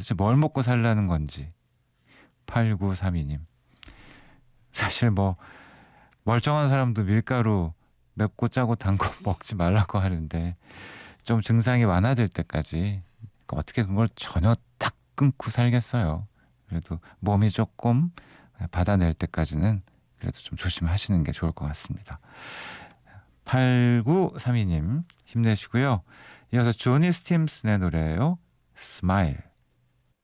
도대체 뭘 먹고 살라는 건지. 8932님. 사실 뭐 멀쩡한 사람도 밀가루 맵고 짜고 단 거 먹지 말라고 하는데 좀 증상이 완화될 때까지 어떻게 그걸 전혀 딱 끊고 살겠어요. 그래도 몸이 조금 받아낼 때까지는 그래도 좀 조심하시는 게 좋을 것 같습니다. 8932님 힘내시고요. 이어서 조니 스팀슨의 노래예요. 스마일.